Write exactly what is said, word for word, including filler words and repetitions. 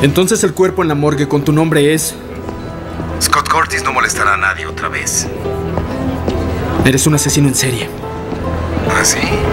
Entonces el cuerpo en la morgue con tu nombre es... Scott Curtis no molestará a nadie otra vez. Eres un asesino en serie. ¿Ah, sí?